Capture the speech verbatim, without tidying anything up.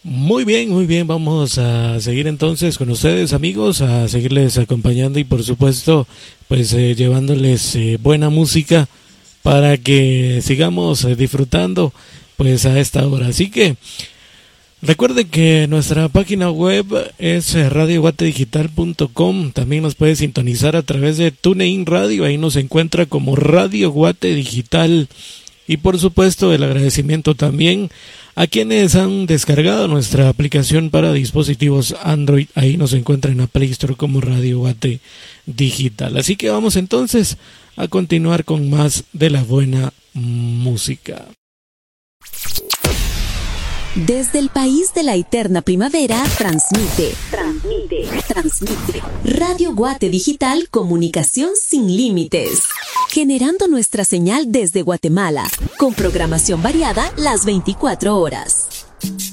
Muy bien, muy bien, vamos a seguir entonces con ustedes, amigos, a seguirles acompañando y por supuesto pues eh, llevándoles eh, buena música para que sigamos eh, disfrutando pues a esta hora. Así que recuerde que nuestra página web es radio guate digital punto com. También nos puede sintonizar a través de TuneIn Radio. Ahí nos encuentra como Radio Guate Digital. Y por supuesto el agradecimiento también a quienes han descargado nuestra aplicación para dispositivos Android. Ahí nos encuentra en la Play Store como Radio Guate Digital. Así que vamos entonces a continuar con más de la buena música. Desde el país de la eterna primavera, transmite, transmite, transmite. Radio Guate Digital, comunicación sin límites. Generando nuestra señal desde Guatemala, con programación variada las veinticuatro horas.